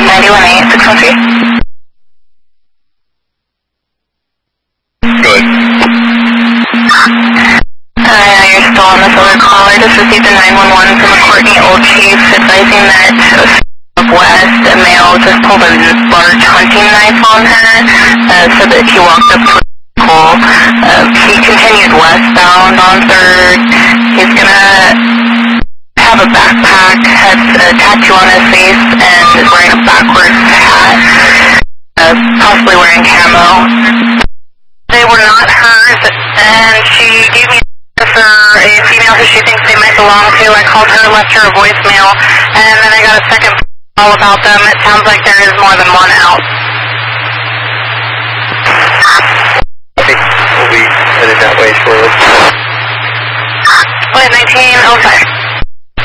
918-613. Go ahead. You're still on this other call. I just received a 911 from a Courtney Old Chief advising that west, a male just pulled a large hunting knife on her, so that he walked up to a vehicle. He continued westbound on 3rd. He's gonna have a backpack, has a tattoo on his face, and is wearing a backwards hat, possibly wearing camo. They were not hers, and she gave me for a female who she thinks they might belong to. I called her, left her a voicemail, and then I got a second call about them. It sounds like there is more than one out. Okay, we'll be headed that way shortly. Wait, 1905.